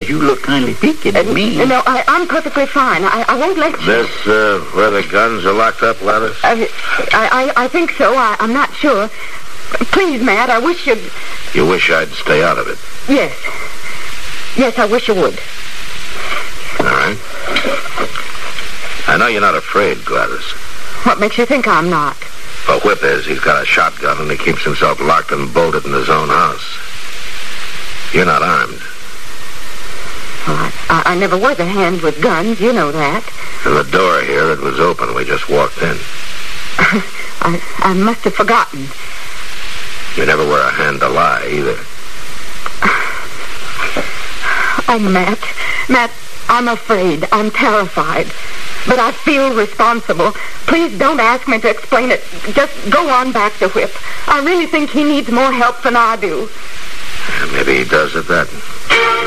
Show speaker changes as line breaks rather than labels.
you look kindly peaked at me.
No, I'm perfectly fine. I won't let you.
This, where the guns are locked up, Gladys?
I think so. I'm not sure. Please, Matt, I wish you'd...
You wish I'd stay out of it?
Yes. Yes, I wish you would.
All right. I know you're not afraid, Gladys.
What makes you think I'm not?
Well, Whip is. He's got a shotgun, and he keeps himself locked and bolted in his own house. You're not armed.
Well, I never was a hand with guns. You know that.
And the door here, it was open. We just walked in.
I must have forgotten.
You never were a hand to lie, either.
Oh, Matt, I'm afraid. I'm terrified. But I feel responsible. Please don't ask me to explain it. Just go on back to Whip. I really think he needs more help than I do.
Maybe he does at that.